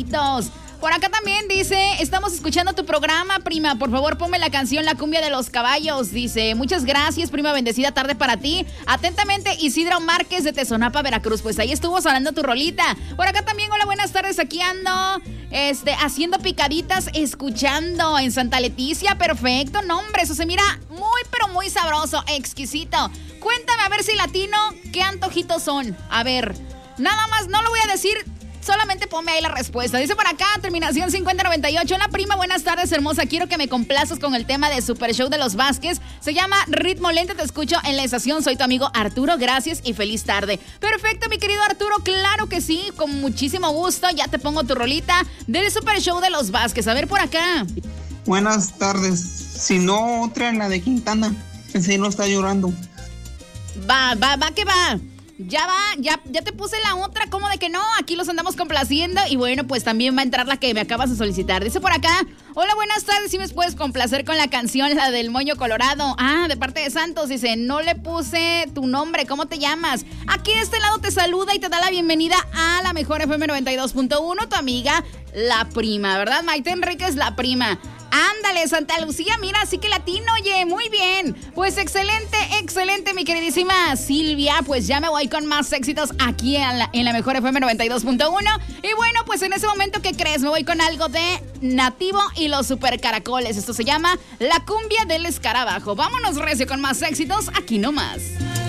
pajaritos. Por acá también dice, estamos escuchando tu programa, prima. Por favor, ponme la canción La Cumbia de los Caballos. Dice, muchas gracias, prima, bendecida tarde para ti. Atentamente, Isidro Márquez de Tezonapa, Veracruz. Pues ahí estuvo sonando tu rolita. Por acá también, hola, buenas tardes. Aquí ando, haciendo picaditas, escuchando en Santa Leticia. Perfecto, no, hombre, eso se mira muy, pero muy sabroso, exquisito. Cuéntame, a ver si latino, ¿qué antojitos son? A ver, nada más, no lo voy a decir. Solamente ponme ahí la respuesta. Dice por acá, terminación 5098. Hola, prima, buenas tardes, hermosa. Quiero que me complazcas con el tema de Super Show de los Vázquez. Se llama Ritmo Lento. Te escucho en la estación. Soy tu amigo Arturo. Gracias y feliz tarde. Perfecto, mi querido Arturo. Claro que sí. Con muchísimo gusto. Ya te pongo tu rolita del Super Show de los Vázquez. A ver por acá. Buenas tardes. Si no, otra en la de Quintana. Ese no está llorando. Va que va. Ya te puse la otra, ¿cómo de que no? Aquí los andamos complaciendo y bueno, pues también va a entrar la que me acabas de solicitar. Dice por acá, hola, buenas tardes, ¿sí me puedes complacer con la canción, la del Moño Colorado? Ah, de parte de Santos, dice, no le puse tu nombre, ¿cómo te llamas? Aquí de este lado te saluda y te da la bienvenida a la mejor FM 92.1, tu amiga, la prima, ¿verdad? Maite Enríquez, la prima. Ándale, Santa Lucía, mira, así que latino, oye, muy bien. Pues excelente, mi queridísima Silvia. Pues ya me voy con más éxitos aquí en la mejor FM 92.1. Y bueno, pues en ese momento, ¿qué crees? Me voy con algo de Nativo y los Super Caracoles. Esto se llama La Cumbia del Escarabajo. Vámonos, recio, con más éxitos aquí nomás.